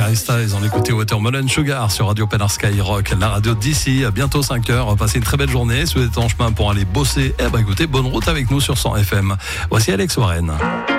Harry Styles, on écoutait Watermelon Sugar sur Radio Penard Skyrock, la radio d'ici, à bientôt 5h. Passez une très belle journée. Si vous êtes en chemin pour aller bosser, écoutez, bonne route avec nous sur 100 FM. Voici Alex Warren.